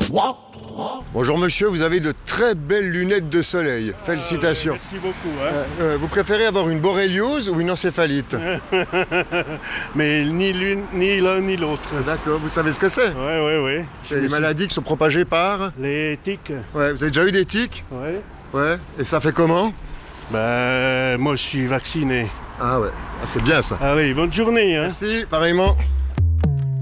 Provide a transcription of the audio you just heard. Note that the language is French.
Bonjour monsieur, vous avez de très belles lunettes de soleil. Félicitations. Merci beaucoup. Hein. Vous préférez avoir une borréliose ou une encéphalite? Mais ni l'une, ni l'un, ni l'autre. D'accord, vous savez ce que c'est? Oui. C'est les maladies qui sont propagées par... Les tiques. Ouais, vous avez déjà eu des tiques? Oui. Ouais, et ça fait comment? Ben, moi, je suis vacciné. Ah ouais, ah, c'est bien ça. Allez, bonne journée. Hein. Merci, pareillement.